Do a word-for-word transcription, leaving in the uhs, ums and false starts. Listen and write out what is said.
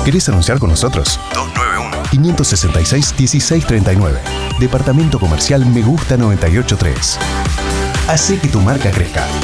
¿Querés anunciar con nosotros? dos nueve uno, cinco seis seis, uno seis tres nueve. Departamento Comercial Me Gusta noventa y ocho tres. Hacé que tu marca crezca.